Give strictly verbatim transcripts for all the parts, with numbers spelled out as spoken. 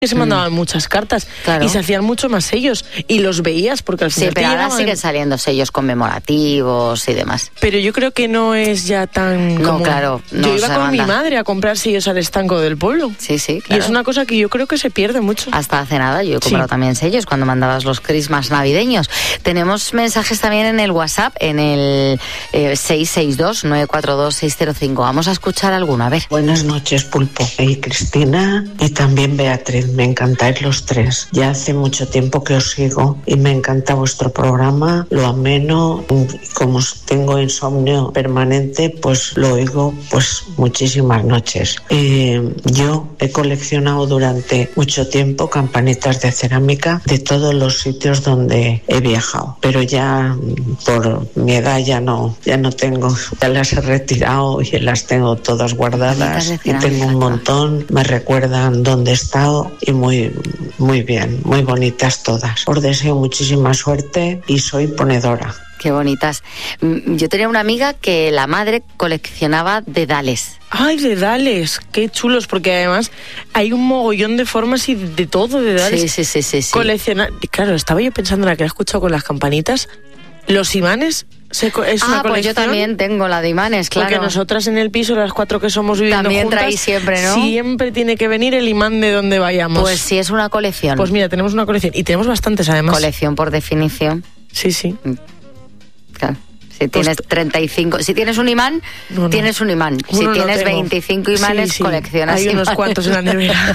que se mandaban mm. muchas cartas, claro. Y se hacían mucho más sellos y los veías porque al final sí, pero ahora llegaban... siguen saliendo sellos conmemorativos y demás. Pero yo creo que no es ya tan no, común. Claro, no yo iba con manda. mi madre a comprar sellos al estanco del pueblo. Sí, sí, claro. Y es una cosa que yo creo que se pierde mucho. Hasta hace nada yo he comprado sí. también sellos cuando mandabas los Christmas navideños. Tenemos mensajes también en el WhatsApp, en el eh, seis seis dos, nueve cuatro dos, seis cero cinco. Vamos a escuchar alguno, a ver. Buenas noches, Pulpo y Cristina, y también Beatriz. Me encantáis los tres. Ya hace mucho tiempo que os sigo y me encanta vuestro programa, lo ameno. Como tengo insomnio permanente, pues lo oigo pues muchísimas noches. Eh, yo he coleccionado durante mucho tiempo campanitas de cerámica de todos los sitios donde he viajado, pero ya por mi edad ya no, ya no tengo, ya las he retirado y las tengo todas guardadas y tengo un montón, me recuerdan dónde he estado y muy, muy bien, muy bonitas todas. Os deseo muchísima suerte y soy ponedora. Qué bonitas. Yo tenía una amiga que la madre coleccionaba dedales. ¡Ay, dedales! ¡Qué chulos! Porque además hay un mogollón de formas y de todo de dedales. Sí, sí, sí, sí, sí. Coleccionar... Claro, estaba yo pensando en la que he escuchado con las campanitas. Los imanes... Se co- es ah, una pues yo también tengo la de imanes, claro. Porque nosotras en el piso, las cuatro que somos viviendo también juntas... traéis siempre, ¿no? Siempre tiene que venir el imán de donde vayamos. Pues sí, es una colección. Pues mira, tenemos una colección. Y tenemos bastantes, además. Colección por definición. Sí, sí. Claro. Si tienes pues, treinta y cinco, si tienes un imán, no, no. tienes un imán. Uno si tienes no veinticinco imanes, sí, sí. coleccionas Hay imanes. unos cuantos en la nevera.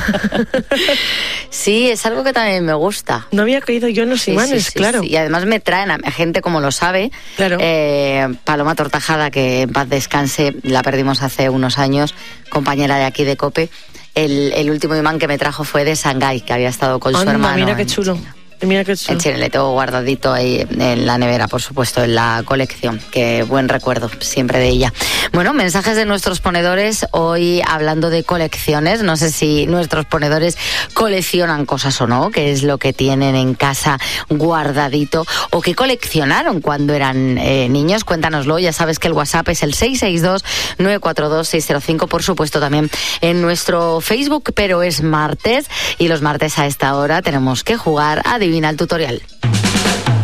Sí, es algo que también me gusta. No había caído yo en los sí, imanes, sí, sí, claro. Sí. Y además me traen a gente como lo sabe. Claro. Eh, Paloma Tortajada, que en paz descanse, la perdimos hace unos años, compañera de aquí de COPE. El, el último imán que me trajo fue de Shanghái, que había estado con Anda, su hermano. Mira qué chulo. China. Mira qué chulo. En Chile le tengo guardadito ahí en la nevera, por supuesto, en la colección. Qué buen recuerdo siempre de ella. Bueno, mensajes de nuestros ponedores hoy hablando de colecciones. No sé si nuestros ponedores coleccionan cosas o no, qué es lo que tienen en casa guardadito o qué coleccionaron cuando eran eh, niños. Cuéntanoslo. Ya sabes que el WhatsApp es el seis seis dos, nueve cuatro dos, seis cero cinco. Por supuesto, también en nuestro Facebook, pero es martes y los martes a esta hora tenemos que jugar a Adivina el tutorial.